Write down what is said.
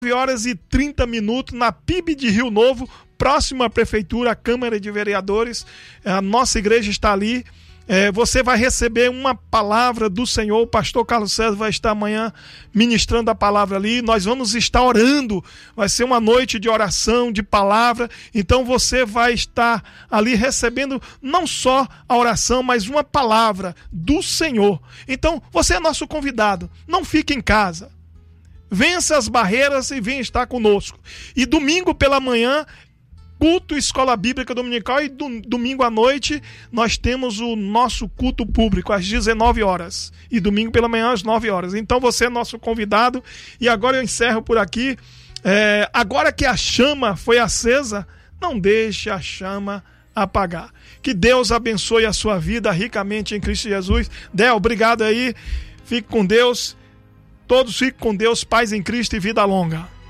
9h30 na PIB de Rio Novo, próximo à Prefeitura, à Câmara de Vereadores. A nossa igreja está ali. Você vai receber uma palavra do Senhor. O pastor Carlos César vai estar amanhã ministrando a palavra ali. Nós vamos estar orando. Vai ser uma noite de oração, de palavra. Então você vai estar ali recebendo não só a oração, mas uma palavra do Senhor. Então você é nosso convidado. Não fique em casa. Vença as barreiras e venha estar conosco. E domingo pela manhã, culto Escola Bíblica Dominical, e domingo à noite nós temos o nosso culto público às 19 horas e domingo pela manhã às 9 horas. Então você é nosso convidado. E agora eu encerro por aqui. Agora que a chama foi acesa, não deixe a chama apagar. Que Deus abençoe a sua vida ricamente em Cristo Jesus. Del, obrigado aí. Fique com Deus. Todos fiquem com Deus, paz em Cristo e vida longa.